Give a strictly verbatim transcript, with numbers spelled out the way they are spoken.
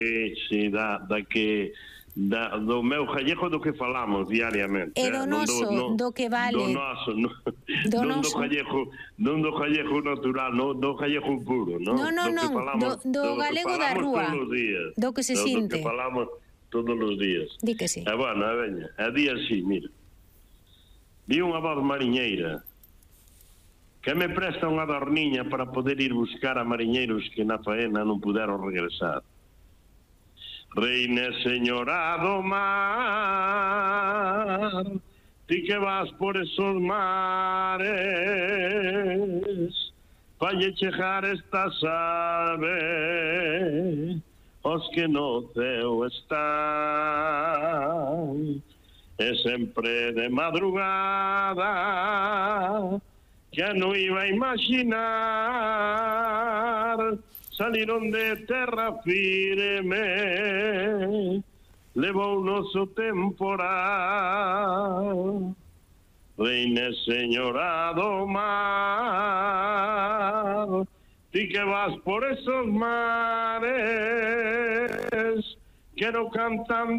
si, da, da que da, do meu gallego do que falamos diariamente. E do noso, do, no, do que vale. Do noso, no, do non noso. do gallego, non do gallego natural, non do gallego puro, non? Non, non, non, do, do, do galego da rúa. Do que se do, sinte. Do que falamos todos os días. Di que sí. E bueno, a veña, a día sí, mira. Vi unha voz mariñeira que me presta unha dorniña para poder ir buscar a mariñeiros que na faena non puderon regresar. Reina señora do mar, ti que vas por esos mares, falle chegar esta sabe os que no ceo están, e sempre de madrugada, que non iba a imaginar, saliron de terra firme, levou o noso temporal. Reina señora do mar, ti que vas por esos mares, quero cantando